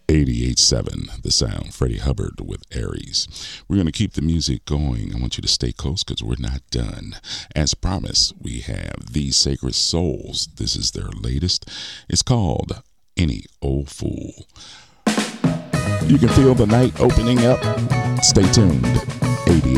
88.7 The Sound, Freddie Hubbard with Aries. We're going to keep the music going. I want you to stay close because we're not done. As promised, we have These Sacred Souls. This is their latest. It's called Any Old Fool. You can feel the night opening up. Stay tuned. 88.7